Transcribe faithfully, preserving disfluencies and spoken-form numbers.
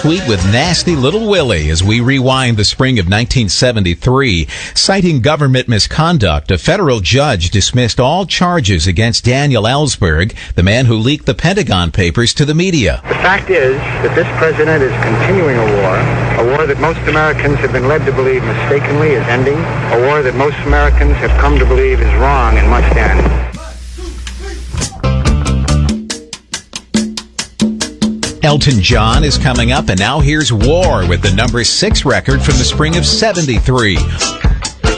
Sweet with Nasty Little Willie as we rewind the spring of nineteen seventy-three. Citing government misconduct, a federal judge dismissed all charges against Daniel Ellsberg, the man who leaked the Pentagon Papers to the media. The fact is that this president is continuing a war, a war that most Americans have been led to believe mistakenly is ending, a war that most Americans have come to believe is wrong and must end. Elton John is coming up, and now here's War with the number six record from the spring of seventy-three.